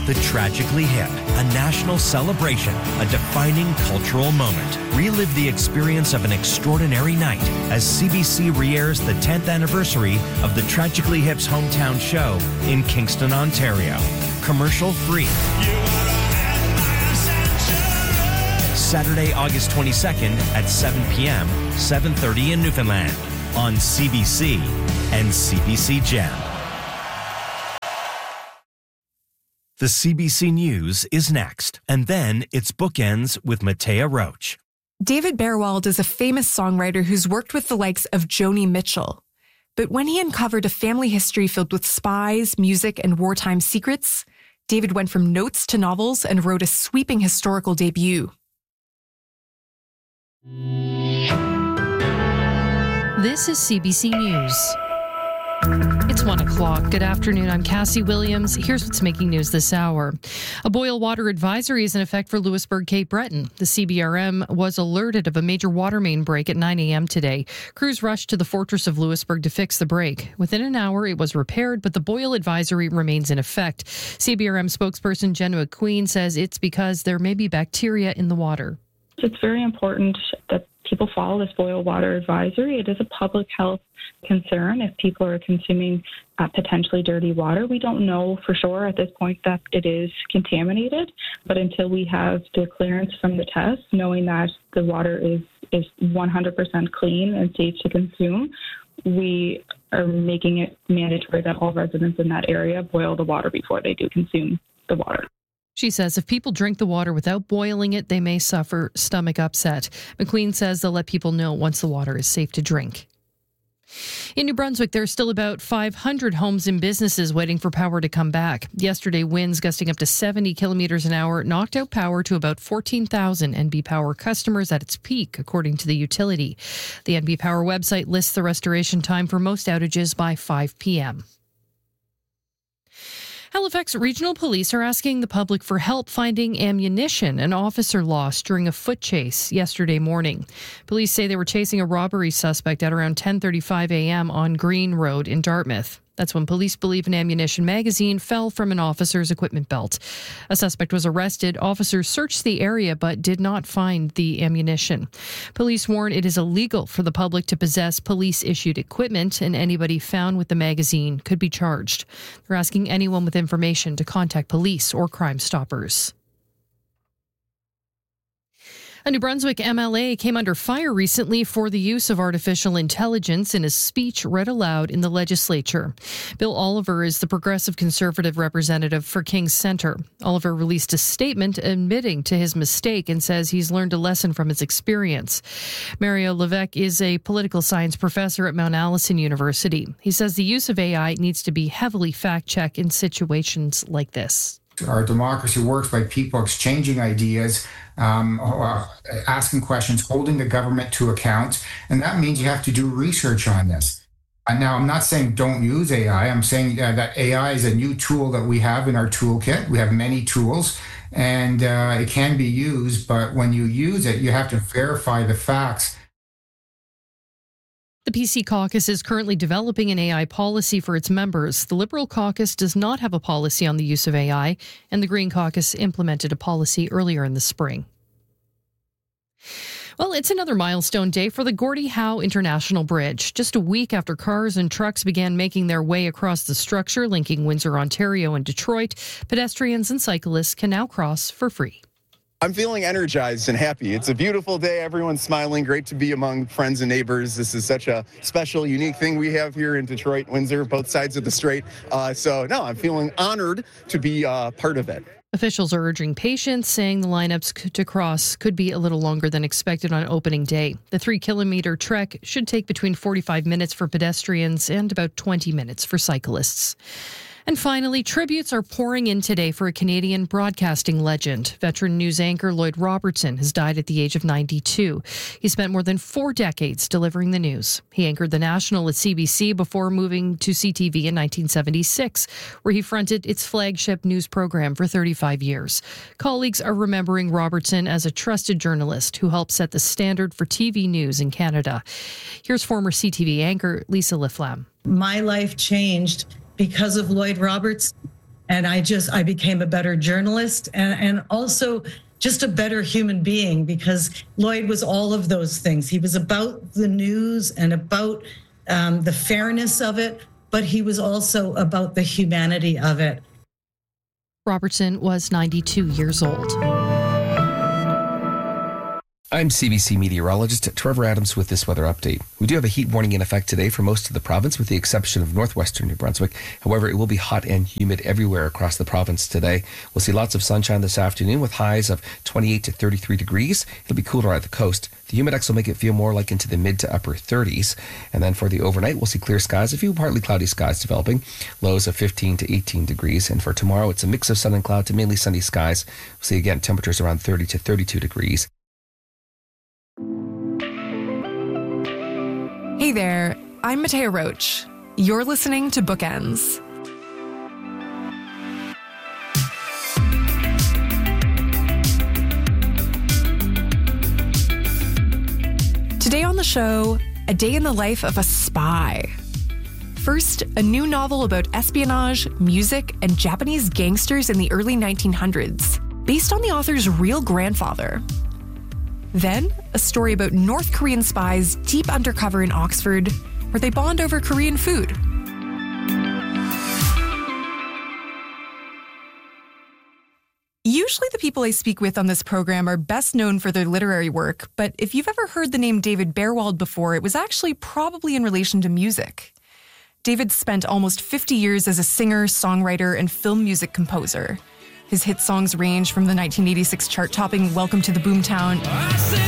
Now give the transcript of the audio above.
The Tragically Hip, a national celebration, a defining cultural moment. Relive the experience of an extraordinary night as CBC re-airs the 10th anniversary of the Tragically Hip's hometown show in Kingston, Ontario. Commercial free. Saturday, August 22nd at 7 p.m., 7:30 in Newfoundland on CBC and CBC Gem. The CBC News is next, and then it's Bookends with Matea Roach. David Berwald is a famous songwriter who's worked with the likes of Joni Mitchell. But when he uncovered a family history filled with spies, music, and wartime secrets, David went from notes to novels and wrote a sweeping historical debut. This is CBC News. It's 1 o'clock. Good afternoon. I'm Cassie Williams. Here's what's making news this hour. A boil water advisory is in effect for Louisbourg, Cape Breton. The CBRM was alerted of a major water main break at 9 a.m. today. Crews rushed to the Fortress of Louisbourg to fix the break. Within an hour, it was repaired, but the boil advisory remains in effect. CBRM spokesperson Jenna Queen says it's because there may be bacteria in the water. It's very important that people follow this boil water advisory. It is a public health concern if people are consuming potentially dirty water. We don't know for sure at this point that it is contaminated, but until we have the clearance from the test, knowing that the water is 100% clean and safe to consume, we are making it mandatory that all residents in that area boil the water before they do consume the water. She says if people drink the water without boiling it, they may suffer stomach upset. McQueen says they'll let people know once the water is safe to drink. In New Brunswick, there's still about 500 homes and businesses waiting for power to come back. Yesterday, winds gusting up to 70 kilometers an hour knocked out power to about 14,000 NB Power customers at its peak, according to the utility. The NB Power website lists the restoration time for most outages by 5 p.m. Halifax Regional Police are asking the public for help finding ammunition an officer lost during a foot chase yesterday morning. Police say they were chasing a robbery suspect at around 10:35 a.m. on Green Road in Dartmouth. That's when police believe an ammunition magazine fell from an officer's equipment belt. A suspect was arrested. Officers searched the area but did not find the ammunition. Police warn it is illegal for the public to possess police-issued equipment, and anybody found with the magazine could be charged. They're asking anyone with information to contact police or Crime Stoppers. A New Brunswick MLA came under fire recently for the use of artificial intelligence in a speech read aloud in the legislature. Bill Oliver is the Progressive Conservative representative for Kings Centre. Oliver released a statement admitting to his mistake and says he's learned a lesson from his experience. Mario Levesque is a political science professor at Mount Allison University. He says the use of AI needs to be heavily fact-checked in situations like this. Our democracy works by people exchanging ideas, asking questions, holding the government to account, and that means you have to do research on this. Now, I'm not saying don't use AI. I'm saying that AI is a new tool that we have in our toolkit. We have many tools, and it can be used, but when you use it, you have to verify the facts. The PC caucus is currently developing an AI policy for its members. The Liberal caucus does not have a policy on the use of AI, and the Green caucus implemented a policy earlier in the spring. Well, it's another milestone day for the Gordie Howe International Bridge. Just a week after cars and trucks began making their way across the structure linking Windsor, Ontario and Detroit, pedestrians and cyclists can now cross for free. I'm feeling energized and happy. It's a beautiful day. Everyone's smiling. Great to be among friends and neighbors. This is such a special, unique thing we have here in Detroit, Windsor, both sides of the strait. I'm feeling honored to be part of it. Officials are urging patience, saying the lineups to cross could be a little longer than expected on opening day. The 3-kilometer trek should take between 45 minutes for pedestrians and about 20 minutes for cyclists. And finally, tributes are pouring in today for a Canadian broadcasting legend. Veteran news anchor Lloyd Robertson has died at the age of 92. He spent more than 4 decades delivering the news. He anchored The National at CBC before moving to CTV in 1976, where he fronted its flagship news program for 35 years. Colleagues are remembering Robertson as a trusted journalist who helped set the standard for TV news in Canada. Here's former CTV anchor Lisa Laflamme. My life changed because of Lloyd Robertson. And I became a better journalist and also just a better human being, because Lloyd was all of those things. He was about the news and about the fairness of it, but he was also about the humanity of it. Robertson was 92 years old. I'm CBC meteorologist Trevor Adams with this weather update. We do have a heat warning in effect today for most of the province, with the exception of northwestern New Brunswick. However, it will be hot and humid everywhere across the province today. We'll see lots of sunshine this afternoon with highs of 28 to 33 degrees. It'll be cooler at the coast. The humidex will make it feel more like into the mid to upper 30s. And then for the overnight, we'll see clear skies, a few partly cloudy skies developing, lows of 15 to 18 degrees. And for tomorrow, it's a mix of sun and cloud to mainly sunny skies. We'll see again temperatures around 30 to 32 degrees. Hey there, I'm Matea Roach. You're listening to Bookends. Today on the show, a day in the life of a spy. First, a new novel about espionage, music, and Japanese gangsters in the early 1900s, based on the author's real grandfather. Then, a story about North Korean spies deep undercover in Oxford, where they bond over Korean food. Usually the people I speak with on this program are best known for their literary work, but if you've ever heard the name David Bearwald before, it was actually probably in relation to music. David spent almost 50 years as a singer, songwriter, and film music composer. His hit songs range from the 1986 chart-topping Welcome to the Boomtown